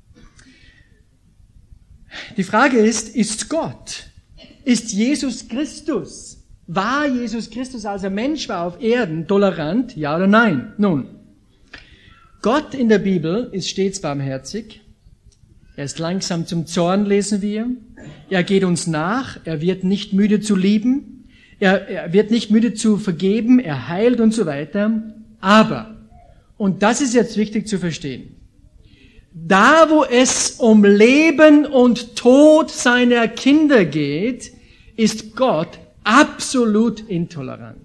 Die Frage ist, ist Gott, ist Jesus Christus, war Jesus Christus, als er Mensch war auf Erden, tolerant, ja oder nein? Nun, Gott in der Bibel ist stets barmherzig. Er ist langsam zum Zorn, lesen wir. Er geht uns nach. Er wird nicht müde zu lieben. Er, er wird nicht müde zu vergeben. Er heilt und so weiter. Aber, und das ist jetzt wichtig zu verstehen, da wo es um Leben und Tod seiner Kinder geht, ist Gott absolut intolerant.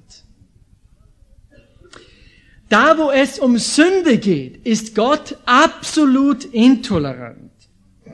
Da wo es um Sünde geht, ist Gott absolut intolerant.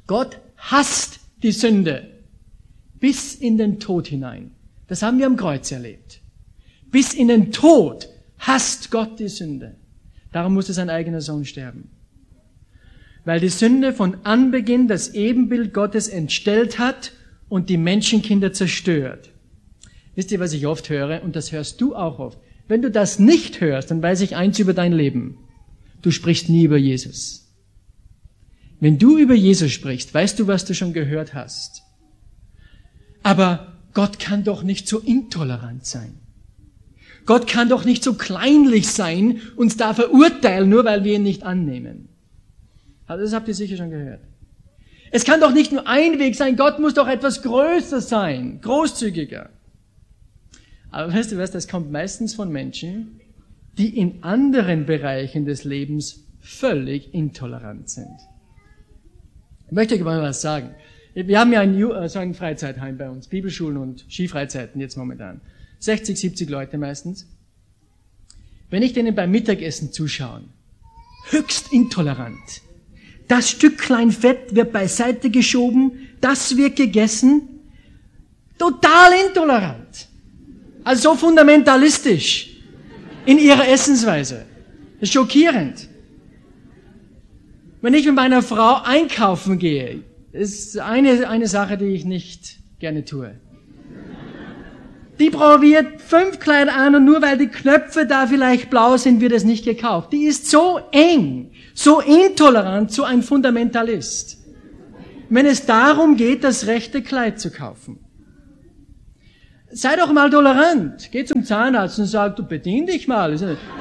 Gott hasst die Sünde bis in den Tod hinein. Das haben wir am Kreuz erlebt. Bis in den Tod hasst Gott die Sünde. Darum musste sein eigener Sohn sterben. Weil die Sünde von Anbeginn das Ebenbild Gottes entstellt hat und die Menschenkinder zerstört. Wisst ihr, was ich oft höre? Und das hörst du auch oft. Wenn du das nicht hörst, dann weiß ich eins über dein Leben. Du sprichst nie über Jesus. Wenn du über Jesus sprichst, weißt du, was du schon gehört hast. Aber Gott kann doch nicht so intolerant sein. Gott kann doch nicht so kleinlich sein, uns da verurteilen, nur weil wir ihn nicht annehmen. Also das habt ihr sicher schon gehört. Es kann doch nicht nur ein Weg sein, Gott muss doch etwas größer sein, großzügiger. Aber weißt du was, das kommt meistens von Menschen, die in anderen Bereichen des Lebens völlig intolerant sind. Ich möchte euch mal was sagen. Wir haben ja ein, so ein Freizeitheim bei uns, Bibelschulen und Skifreizeiten jetzt momentan. sechzig, siebzig Leute meistens. Wenn ich denen beim Mittagessen zuschaue, höchst intolerant. Das Stücklein Fett wird beiseite geschoben, das wird gegessen. Total intolerant. Also so fundamentalistisch in ihrer Essensweise. Das ist schockierend. Wenn ich mit meiner Frau einkaufen gehe, ist eine, eine Sache, die ich nicht gerne tue. Die probiert fünf Kleider an und nur weil die Knöpfe da vielleicht blau sind, wird es nicht gekauft. Die ist so eng, so intolerant, so ein Fundamentalist. Wenn es darum geht, das rechte Kleid zu kaufen. Sei doch mal tolerant. Geh zum Zahnarzt und sag, du bedien dich mal. Ich,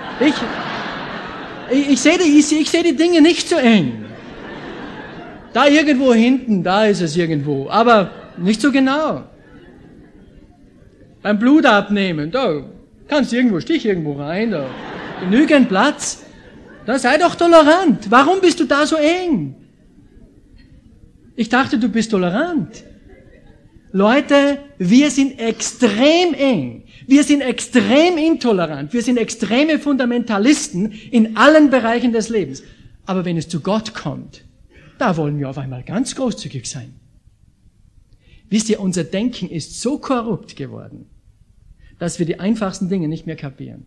ich, ich sehe die, ich, ich seh die Dinge nicht so eng. Da irgendwo hinten, da ist es irgendwo. Aber nicht so genau. Beim Blut abnehmen, da kannst du irgendwo, stich irgendwo rein, da genügend Platz. Da sei doch tolerant. Warum bist du da so eng? Ich dachte, du bist tolerant. Leute, wir sind extrem eng. Wir sind extrem intolerant. Wir sind extreme Fundamentalisten in allen Bereichen des Lebens. Aber wenn es zu Gott kommt, da wollen wir auf einmal ganz großzügig sein. Wisst ihr, unser Denken ist so korrupt geworden, dass wir die einfachsten Dinge nicht mehr kapieren.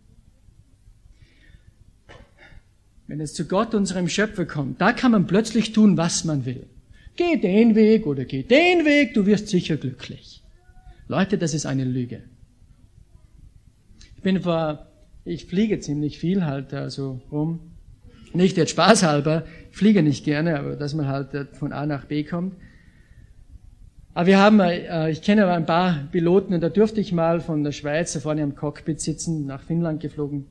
Wenn es zu Gott, unserem Schöpfer, kommt, da kann man plötzlich tun, was man will. Geh den Weg oder geh den Weg, du wirst sicher glücklich. Leute, das ist eine Lüge. Ich bin vor, ich fliege ziemlich viel halt da so rum. Nicht jetzt spaßhalber, ich fliege nicht gerne, aber dass man halt von A nach B kommt. Aber wir haben, ich kenne aber ein paar Piloten und da durfte ich mal von der Schweiz da vorne am Cockpit sitzen, nach Finnland geflogen.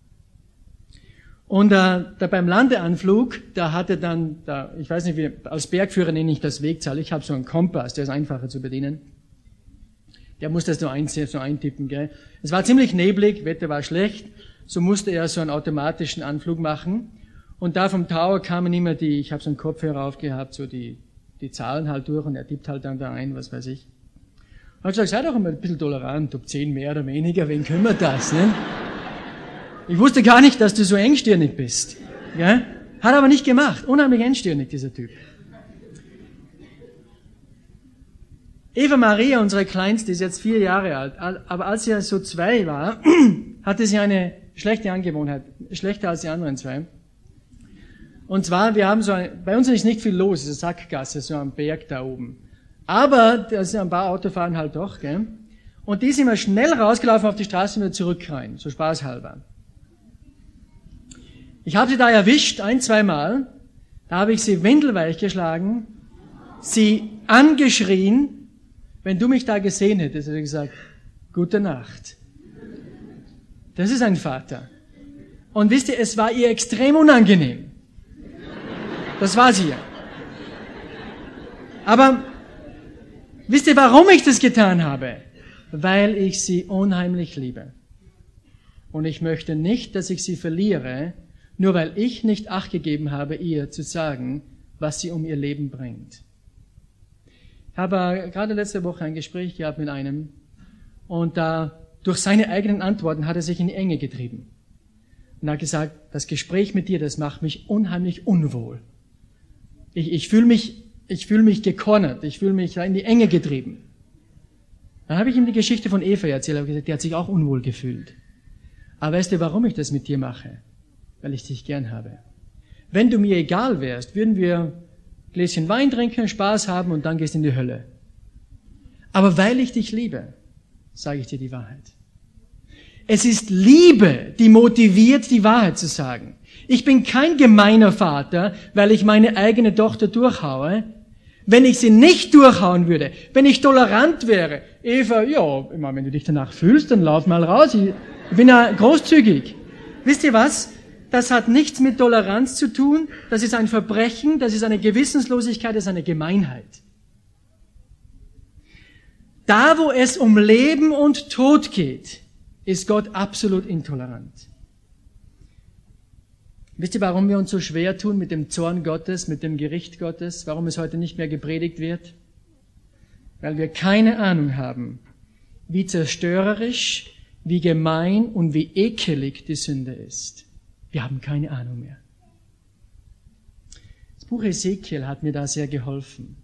Und äh, da beim Landeanflug, da hatte dann, da, ich weiß nicht wie, als Bergführer nenne ich das Wegzahl, ich habe so einen Kompass, der ist einfacher zu bedienen. Der muss das so, ein, so eintippen, gell. Es war ziemlich neblig, Wetter war schlecht, so musste er so einen automatischen Anflug machen. Und da vom Tower kamen immer die, ich habe so einen Kopfhörer aufgehabt, so die die Zahlen halt durch und er tippt halt dann da ein, was weiß ich. Und ich gesagt, sei doch immer ein bisschen tolerant, ob zehn mehr oder weniger, wen kümmert das, ne? Ich wusste gar nicht, dass du so engstirnig bist. Ja? Hat aber nicht gemacht. Unheimlich engstirnig, dieser Typ. Eva Maria, unsere Kleinste, ist jetzt vier Jahre alt. Aber als sie so zwei war, hatte sie eine schlechte Angewohnheit. Schlechter als die anderen zwei. Und zwar, wir haben so ein, bei uns ist nicht viel los, es ist eine Sackgasse, so am Berg da oben. Aber, da sind ein paar Autofahren halt doch, gell? Und die sind immer schnell rausgelaufen auf die Straße und wieder zurück rein, so spaßhalber. Ich habe sie da erwischt, ein, zweimal. Da habe ich sie windelweich geschlagen, sie angeschrien. Wenn du mich da gesehen hättest, hätte ich gesagt, gute Nacht. Das ist ein Vater. Und wisst ihr, es war ihr extrem unangenehm. Das war sie ja. Aber wisst ihr, warum ich das getan habe? Weil ich sie unheimlich liebe. Und ich möchte nicht, dass ich sie verliere, nur weil ich nicht Acht gegeben habe, ihr zu sagen, was sie um ihr Leben bringt. Ich habe gerade letzte Woche ein Gespräch gehabt mit einem und da durch seine eigenen Antworten hat er sich in die Enge getrieben. Und er hat gesagt, das Gespräch mit dir, das macht mich unheimlich unwohl. Ich, ich fühle mich ich fühle mich gecornert, ich fühle mich in die Enge getrieben. Dann habe ich ihm die Geschichte von Eva erzählt, habe gesagt, die hat sich auch unwohl gefühlt. Aber weißt du, warum ich das mit dir mache? Weil ich dich gern habe. Wenn du mir egal wärst, würden wir ein Gläschen Wein trinken, Spaß haben und dann gehst du in die Hölle. Aber weil ich dich liebe, sage ich dir die Wahrheit. Es ist Liebe, die motiviert, die Wahrheit zu sagen. Ich bin kein gemeiner Vater, weil ich meine eigene Tochter durchhaue. Wenn ich sie nicht durchhauen würde, wenn ich tolerant wäre, Eva, ja, immer wenn du dich danach fühlst, dann lauf mal raus. Ich bin ja großzügig. Wisst ihr was? Das hat nichts mit Toleranz zu tun. Das ist ein Verbrechen, das ist eine Gewissenslosigkeit, das ist eine Gemeinheit. Da, wo es um Leben und Tod geht, ist Gott absolut intolerant. Wisst ihr, warum wir uns so schwer tun mit dem Zorn Gottes, mit dem Gericht Gottes, warum es heute nicht mehr gepredigt wird? Weil wir keine Ahnung haben, wie zerstörerisch, wie gemein und wie ekelig die Sünde ist. Wir haben keine Ahnung mehr. Das Buch Hesekiel hat mir da sehr geholfen.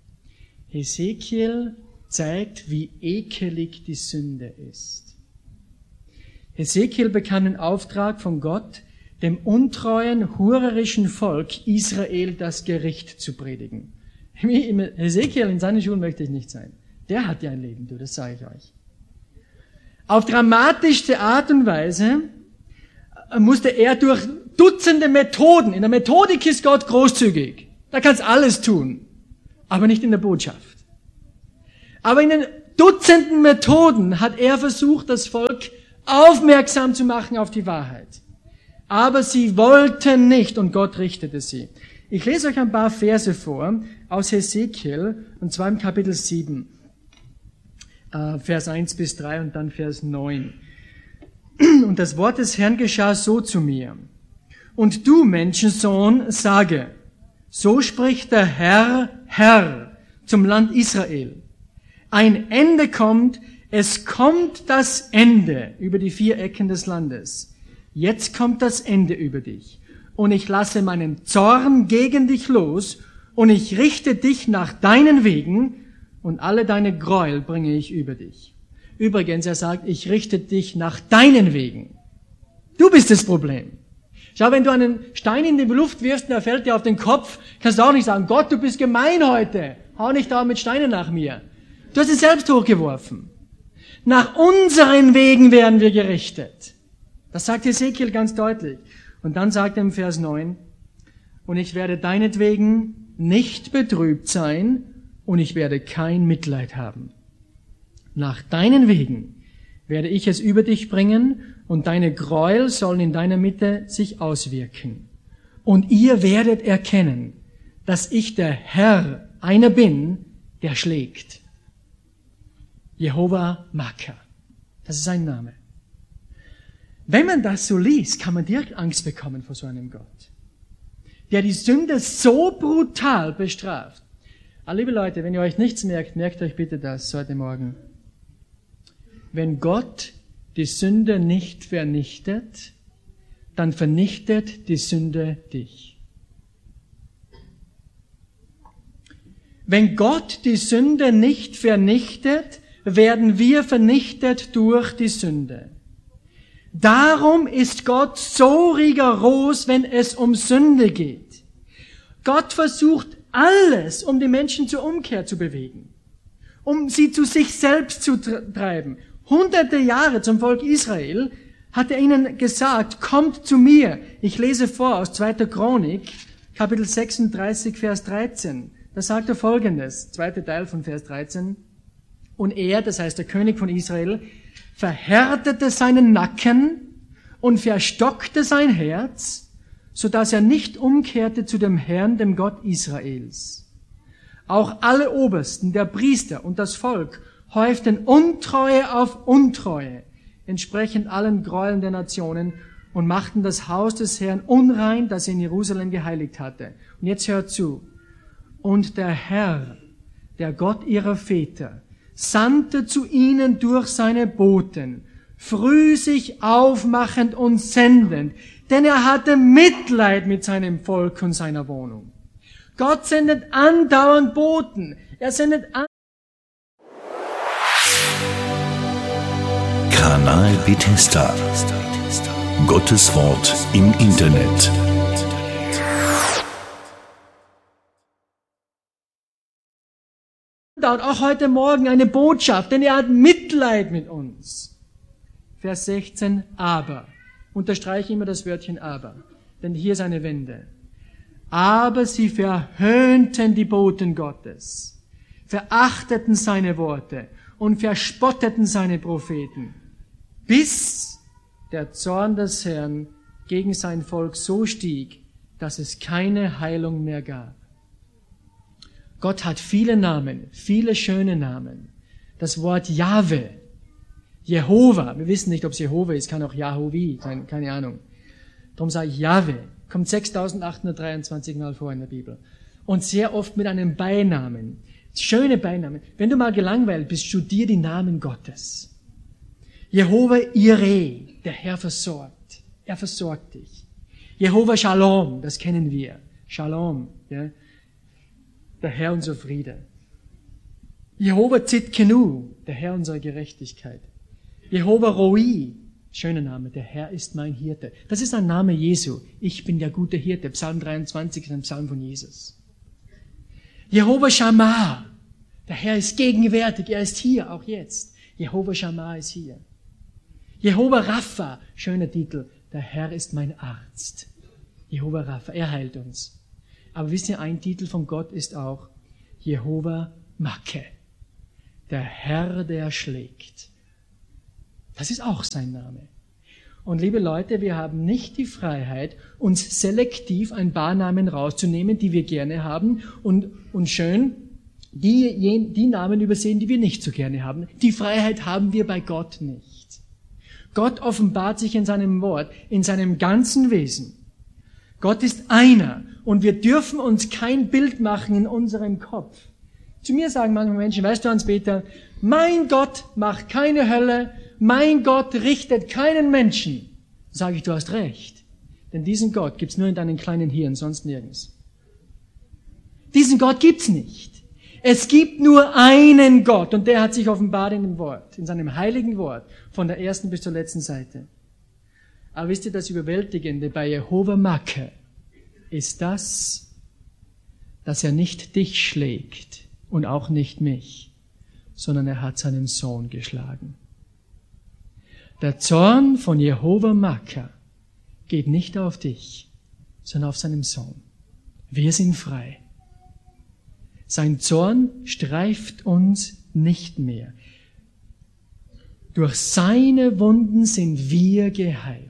Hesekiel zeigt, wie ekelig die Sünde ist. Hesekiel bekam den Auftrag von Gott, dem untreuen, hurerischen Volk Israel das Gericht zu predigen. Hesekiel in seinen Schulen möchte ich nicht sein. Der hat ja ein Leben, du, das sage ich euch. Auf dramatischste Art und Weise musste er durch Dutzende Methoden, in der Methodik ist Gott großzügig, da kannst alles tun, aber nicht in der Botschaft. Aber in den Dutzenden Methoden hat er versucht, das Volk aufmerksam zu machen auf die Wahrheit. Aber sie wollten nicht und Gott richtete sie. Ich lese euch ein paar Verse vor aus Hesekiel, und zwar im Kapitel sieben, äh, Vers eins bis drei und dann Vers neun. Und das Wort des Herrn geschah so zu mir. Und du, Menschensohn, sage, so spricht der Herr, Herr, zum Land Israel. Ein Ende kommt, es kommt das Ende über die vier Ecken des Landes. Jetzt kommt das Ende über dich. Und ich lasse meinen Zorn gegen dich los und ich richte dich nach deinen Wegen und alle deine Gräuel bringe ich über dich. Übrigens, er sagt, ich richte dich nach deinen Wegen. Du bist das Problem. Schau, wenn du einen Stein in die Luft wirfst und er fällt dir auf den Kopf, kannst du auch nicht sagen, Gott, du bist gemein heute. Hau nicht da mit Steinen nach mir. Du hast es selbst hochgeworfen. Nach unseren Wegen werden wir gerichtet. Das sagt Hesekiel ganz deutlich. Und dann sagt er im Vers neun, und ich werde deinetwegen nicht betrübt sein und ich werde kein Mitleid haben. Nach deinen Wegen werde ich es über dich bringen und deine Gräuel sollen in deiner Mitte sich auswirken. Und ihr werdet erkennen, dass ich der Herr einer bin, der schlägt. Jehova Maka. Das ist sein Name. Wenn man das so liest, kann man direkt Angst bekommen vor so einem Gott, der die Sünde so brutal bestraft. Aber liebe Leute, wenn ihr euch nichts merkt, merkt euch bitte das heute Morgen. Wenn Gott die Sünde nicht vernichtet, dann vernichtet die Sünde dich. Wenn Gott die Sünde nicht vernichtet, werden wir vernichtet durch die Sünde. Darum ist Gott so rigoros, wenn es um Sünde geht. Gott versucht alles, um die Menschen zur Umkehr zu bewegen, um sie zu sich selbst zu treiben. Hunderte Jahre zum Volk Israel hat er ihnen gesagt, kommt zu mir. Ich lese vor aus zweiter Chronik, Kapitel sechsunddreißig, Vers dreizehn. Da sagt er Folgendes, zweiter Teil von Vers dreizehn. Und er, das heißt der König von Israel, verhärtete seinen Nacken und verstockte sein Herz, so dass er nicht umkehrte zu dem Herrn, dem Gott Israels. Auch alle Obersten, der Priester und das Volk häuften Untreue auf Untreue, entsprechend allen Gräueln der Nationen, und machten das Haus des Herrn unrein, das er in Jerusalem geheiligt hatte. Und jetzt hört zu. Und der Herr, der Gott ihrer Väter, sandte zu ihnen durch seine Boten, früh sich aufmachend und sendend, denn er hatte Mitleid mit seinem Volk und seiner Wohnung. Gott sendet andauernd Boten. Er sendet andauernd. Kanal Bethesda. Gottes Wort im Internet. Und auch heute Morgen eine Botschaft, denn er hat Mitleid mit uns. Vers sechzehn, aber. Unterstreiche immer das Wörtchen aber, denn hier ist eine Wende. Aber sie verhöhnten die Boten Gottes, verachteten seine Worte und verspotteten seine Propheten, bis der Zorn des Herrn gegen sein Volk so stieg, dass es keine Heilung mehr gab. Gott hat viele Namen, viele schöne Namen. Das Wort Jahwe, Jehova, wir wissen nicht, ob es Jehova ist, kann auch Jahovi sein, keine Ahnung. Darum sage ich Jahwe, kommt sechstausendachthundertdreiundzwanzig Mal vor in der Bibel. Und sehr oft mit einem Beinamen. Schöne Beinamen. Wenn du mal gelangweilt bist, studier die Namen Gottes. Jehova Ireh, der Herr versorgt. Er versorgt dich. Jehova Shalom, das kennen wir. Shalom, ja. Der Herr unser Friede. Jehova Tzidkenu, der Herr unserer Gerechtigkeit. Jehova Roi, schöner Name, der Herr ist mein Hirte. Das ist ein Name Jesu. Ich bin der gute Hirte. Psalm dreiundzwanzig ist ein Psalm von Jesus. Jehova Shammah, der Herr ist gegenwärtig, er ist hier, auch jetzt. Jehova Shammah ist hier. Jehova Rapha, schöner Titel, der Herr ist mein Arzt. Jehova Rapha, er heilt uns. Aber wisst ihr, ein Titel von Gott ist auch Jehova Makke, der Herr, der schlägt. Das ist auch sein Name. Und liebe Leute, wir haben nicht die Freiheit, uns selektiv ein paar Namen rauszunehmen, die wir gerne haben und, und schön die, die Namen übersehen, die wir nicht so gerne haben. Die Freiheit haben wir bei Gott nicht. Gott offenbart sich in seinem Wort, in seinem ganzen Wesen. Gott ist einer und wir dürfen uns kein Bild machen in unserem Kopf. Zu mir sagen manchmal Menschen, weißt du, Hans-Peter, mein Gott macht keine Hölle, mein Gott richtet keinen Menschen. Sage ich, du hast recht. Denn diesen Gott gibt's nur in deinen kleinen Hirn, sonst nirgends. Diesen Gott gibt's nicht. Es gibt nur einen Gott und der hat sich offenbart in dem Wort, in seinem heiligen Wort, von der ersten bis zur letzten Seite. Aber wisst ihr, das Überwältigende bei Jehova Makke ist das, dass er nicht dich schlägt und auch nicht mich, sondern er hat seinen Sohn geschlagen. Der Zorn von Jehova Makke geht nicht auf dich, sondern auf seinen Sohn. Wir sind frei. Sein Zorn streift uns nicht mehr. Durch seine Wunden sind wir geheilt.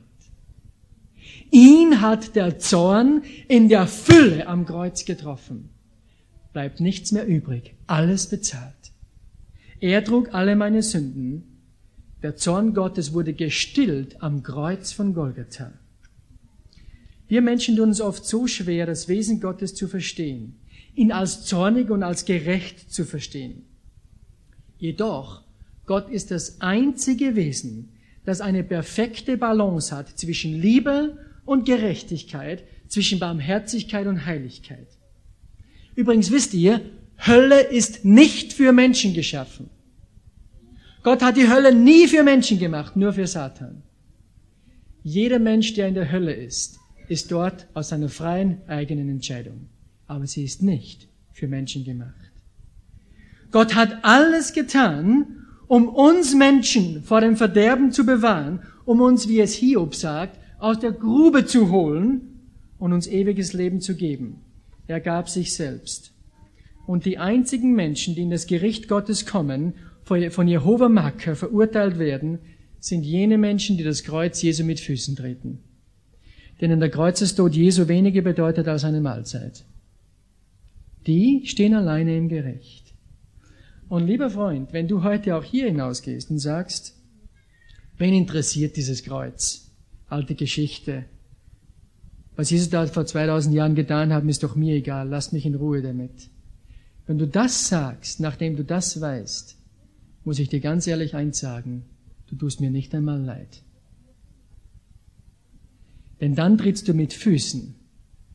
Ihn hat der Zorn in der Fülle am Kreuz getroffen. Bleibt nichts mehr übrig. Alles bezahlt. Er trug alle meine Sünden. Der Zorn Gottes wurde gestillt am Kreuz von Golgatha. Wir Menschen tun uns oft so schwer, das Wesen Gottes zu verstehen, ihn als zornig und als gerecht zu verstehen. Jedoch, Gott ist das einzige Wesen, das eine perfekte Balance hat zwischen Liebe und Gerechtigkeit, zwischen Barmherzigkeit und Heiligkeit. Übrigens wisst ihr, Hölle ist nicht für Menschen geschaffen. Gott hat die Hölle nie für Menschen gemacht, nur für Satan. Jeder Mensch, der in der Hölle ist, ist dort aus seiner freien eigenen Entscheidung. Aber sie ist nicht für Menschen gemacht. Gott hat alles getan, um uns Menschen vor dem Verderben zu bewahren, um uns, wie es Hiob sagt, aus der Grube zu holen und uns ewiges Leben zu geben. Er gab sich selbst. Und die einzigen Menschen, die in das Gericht Gottes kommen, von Jehova Makke verurteilt werden, sind jene Menschen, die das Kreuz Jesu mit Füßen treten. Denen der Kreuzestod Jesu weniger bedeutet als eine Mahlzeit. Die stehen alleine im Gericht. Und lieber Freund, wenn du heute auch hier hinausgehst und sagst, wen interessiert dieses Kreuz? Alte Geschichte. Was Jesus da vor zweitausend Jahren getan hat, ist doch mir egal. Lass mich in Ruhe damit. Wenn du das sagst, nachdem du das weißt, muss ich dir ganz ehrlich eins sagen, du tust mir nicht einmal leid. Denn dann trittst du mit Füßen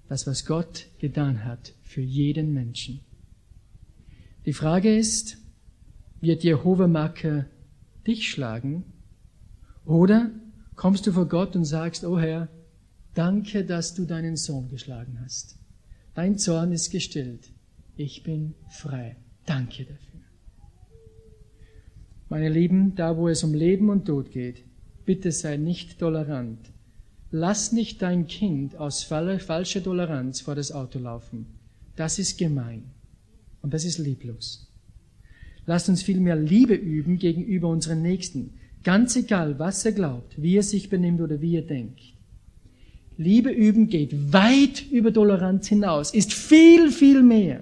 das, was Gott getan hat für jeden Menschen. Die Frage ist, wird Jehova Makka dich schlagen? Oder kommst du vor Gott und sagst, oh Herr, danke, dass du deinen Sohn geschlagen hast. Dein Zorn ist gestillt. Ich bin frei. Danke dafür. Meine Lieben, da wo es um Leben und Tod geht, bitte sei nicht tolerant. Lass nicht dein Kind aus falscher Toleranz vor das Auto laufen. Das ist gemein und das ist lieblos. Lasst uns vielmehr Liebe üben gegenüber unseren Nächsten, ganz egal, was er glaubt, wie er sich benimmt oder wie er denkt. Liebe üben geht weit über Toleranz hinaus, ist viel, viel mehr.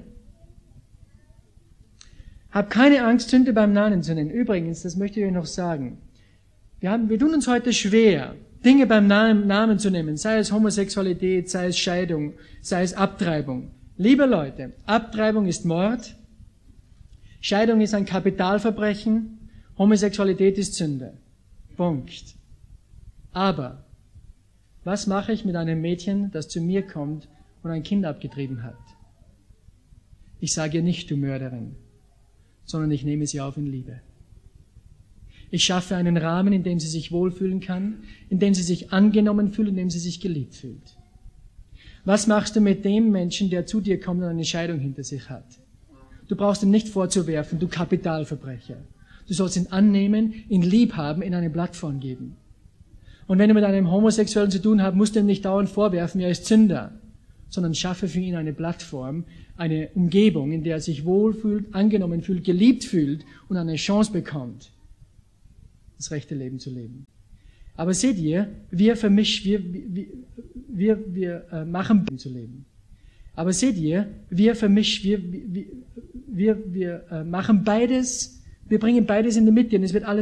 Hab keine Angst, Sünde beim Namen zu nennen. Übrigens, das möchte ich euch noch sagen. Wir, haben, wir tun uns heute schwer, Dinge beim Namen, Namen zu nehmen, sei es Homosexualität, sei es Scheidung, sei es Abtreibung. Liebe Leute, Abtreibung ist Mord, Scheidung ist ein Kapitalverbrechen, Homosexualität ist Sünde. Punkt. Aber was mache ich mit einem Mädchen, das zu mir kommt und ein Kind abgetrieben hat? Ich sage ihr nicht, du Mörderin, sondern ich nehme sie auf in Liebe. Ich schaffe einen Rahmen, in dem sie sich wohlfühlen kann, in dem sie sich angenommen fühlt, in dem sie sich geliebt fühlt. Was machst du mit dem Menschen, der zu dir kommt und eine Scheidung hinter sich hat? Du brauchst ihm nicht vorzuwerfen, du Kapitalverbrecher. Du sollst ihn annehmen, ihn lieb haben, in eine Plattform geben. Und wenn du mit einem Homosexuellen zu tun hast, musst du ihm nicht dauernd vorwerfen, er ist Sünder, sondern schaffe für ihn eine Plattform, eine Umgebung, in der er sich wohlfühlt, angenommen fühlt, geliebt fühlt und eine Chance bekommt, das rechte Leben zu leben. Aber seht ihr, wir vermischen, wir, wir, wir, wir äh, machen zu leben. Aber seht ihr, wir vermischen, wir, wir, wir, wir äh, machen beides, wir bringen beides in die Mitte und es wird alles